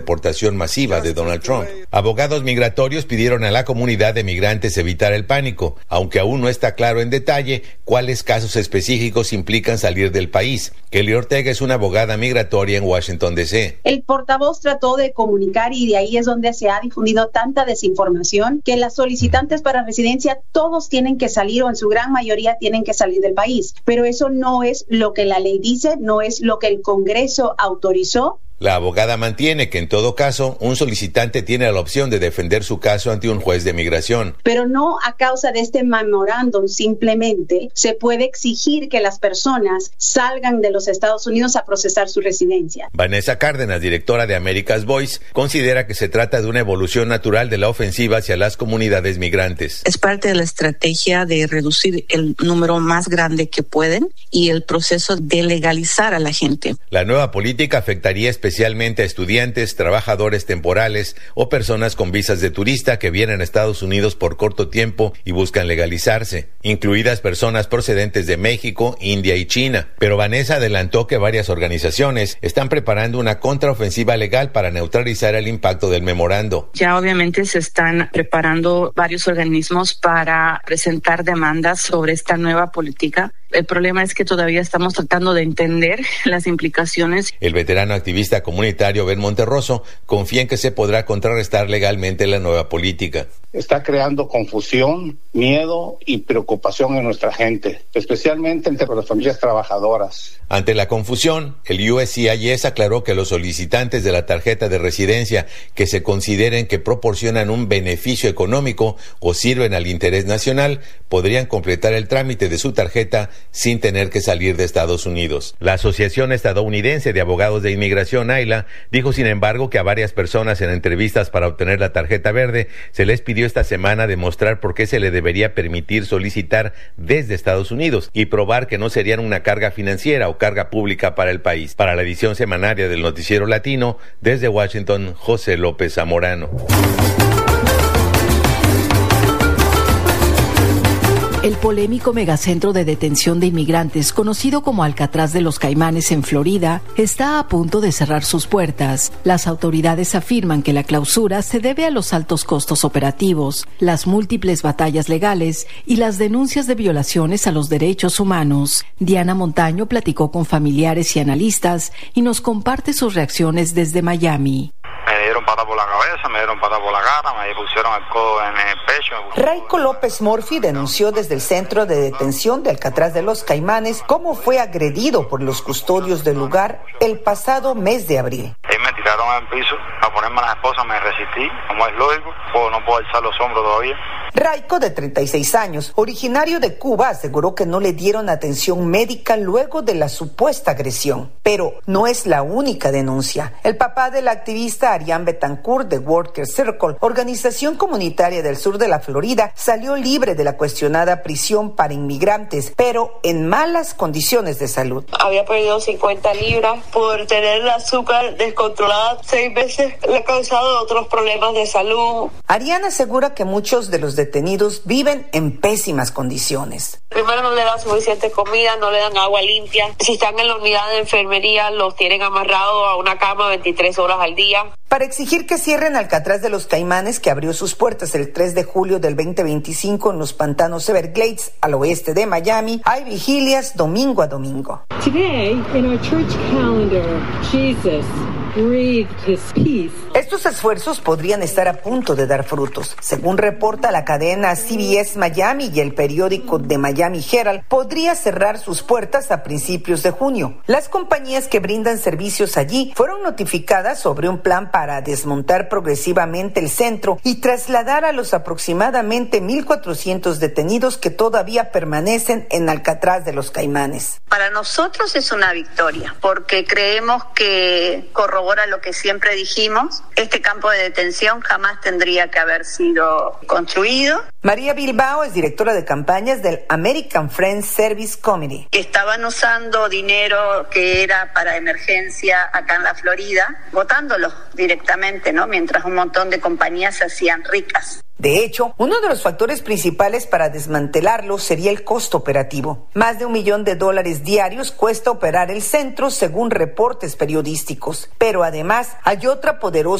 deportación masiva de Donald Trump. Abogados migratorios pidieron a la comunidad de migrantes evitar el pánico, aunque aún no está claro en detalle cuáles casos específicos implican salir del país. Kelly Ortega es una abogada migratoria en Washington, D.C. El portavoz trató de comunicar y de ahí es donde se ha difundido tanta desinformación que las solicitantes para residencia todos tienen que salir o en su gran mayoría tienen que salir del país. Pero eso no es lo que la ley dice, no es lo que el Congreso autorizó. La abogada mantiene que en todo caso, un solicitante tiene la opción de defender su caso ante un juez de migración. Pero no a causa de este memorándum, simplemente se puede exigir que las personas salgan de los Estados Unidos a procesar su residencia. Vanessa Cárdenas, directora de America's Voice, considera que se trata de una evolución natural de la ofensiva hacia las comunidades migrantes. Es parte de la estrategia de reducir el número más grande que pueden y el proceso de legalizar a la gente. La nueva política afectaría especialmente a estudiantes, trabajadores temporales o personas con visas de turista que vienen a Estados Unidos por corto tiempo y buscan legalizarse, incluidas personas procedentes de México, India y China. Pero Vanessa adelantó que varias organizaciones están preparando una contraofensiva legal para neutralizar el impacto del memorando. Ya obviamente se están preparando varios organismos para presentar demandas sobre esta nueva política. El problema es que todavía estamos tratando de entender las implicaciones. El veterano activista comunitario Ben Monterroso confía en que se podrá contrarrestar legalmente la nueva política. Está creando confusión, miedo y preocupación en nuestra gente, especialmente entre las familias trabajadoras. Ante la confusión, el USCIS aclaró que los solicitantes de la tarjeta de residencia que se consideren que proporcionan un beneficio económico o sirven al interés nacional podrían completar el trámite de su tarjeta sin tener que salir de Estados Unidos. La Asociación Estadounidense de Abogados de Inmigración, AILA, dijo sin embargo que a varias personas en entrevistas para obtener la tarjeta verde se les pidió esta semana demostrar por qué se le debería permitir solicitar desde Estados Unidos y probar que no serían una carga financiera o carga pública para el país. Para la edición semanaria del Noticiero Latino, desde Washington, José López Zamorano. El polémico megacentro de detención de inmigrantes, conocido como Alcatraz de los Caimanes en Florida, está a punto de cerrar sus puertas. Las autoridades afirman que la clausura se debe a los altos costos operativos, las múltiples batallas legales y las denuncias de violaciones a los derechos humanos. Diana Montaño platicó con familiares y analistas y nos comparte sus reacciones desde Miami. Me dieron patada por la cabeza, me dieron patada por la cara, me pusieron el codo en el pecho. Raico López Murphy denunció desde el centro de detención de Alcatraz de los Caimanes cómo fue agredido por los custodios del lugar el pasado mes de abril. Ellos me tiraron al piso a ponerme a las esposas, me resistí, como es lógico, no puedo alzar los hombros todavía. Raico, de 36 años, originario de Cuba, aseguró que no le dieron atención médica luego de la supuesta agresión. Pero no es la única denuncia. El papá del activista Arián Betancourt de Worker Circle, organización comunitaria del sur de la Florida, salió libre de la cuestionada prisión para inmigrantes, pero en malas condiciones de salud. Había perdido 50 libras por tener el azúcar descontrolada 6 veces. Le ha causado otros problemas de salud. Arián asegura que muchos de los detenidos viven en pésimas condiciones. Primero no le dan suficiente comida, no le dan agua limpia. Si están en la unidad de enfermería, los tienen amarrados a una cama 23 horas al día. Para exigir que cierren Alcatraz de los Caimanes, que abrió sus puertas el 3 de julio del 2025 en los pantanos Everglades, al oeste de Miami, hay vigilias domingo a domingo. Today, in our church calendar, Jesus breathed his peace. Estos esfuerzos podrían estar a punto de dar frutos. Según reporta la cadena CBS Miami y el periódico The Miami Herald, podría cerrar sus puertas a principios de junio. Las compañías que brindan servicios allí fueron notificadas sobre un plan para desmontar progresivamente el centro y trasladar a los aproximadamente 1,400 detenidos que todavía permanecen en Alcatraz de los Caimanes. Para nosotros es una victoria, porque creemos que corrobora lo que siempre dijimos. Este campo de detención jamás tendría que haber sido construido. María Bilbao es directora de campañas del American Friends Service Committee. Estaban usando dinero que era para emergencia acá en la Florida, botándolo directamente, ¿no? Mientras un montón de compañías se hacían ricas. De hecho, uno de los factores principales para desmantelarlo sería el costo operativo. Más de $1 millón diarios cuesta operar el centro, según reportes periodísticos. Pero además hay otra poderosa